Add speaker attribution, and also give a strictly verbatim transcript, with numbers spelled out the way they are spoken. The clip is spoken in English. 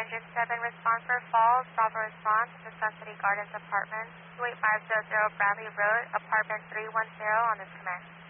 Speaker 1: Engine seven, respond for Falls. Bravo response to Sun City Gardens Apartments, two eight five zero zero Bradley Road, Apartment three one zero on this command.